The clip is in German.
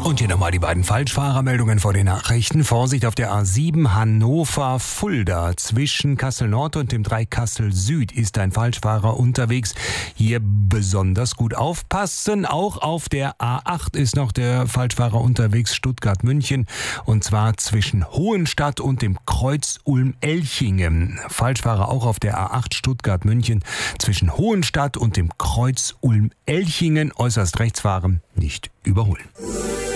Und hier nochmal die beiden Falschfahrermeldungen vor den Nachrichten. Vorsicht auf der A7 Hannover-Fulda. Zwischen Kassel-Nord und dem Dreieck Kassel-Süd ist ein Falschfahrer unterwegs. Hier besonders gut aufpassen. Auch auf der A8 ist noch der Falschfahrer unterwegs, Stuttgart-München. Und zwar zwischen Hohenstadt und dem Kreuz Ulm-Elchingen. Falschfahrer auch auf der A8 Stuttgart-München. Zwischen Hohenstadt und dem Kreuz Ulm-Elchingen. Äußerst rechts fahren, nicht überholen.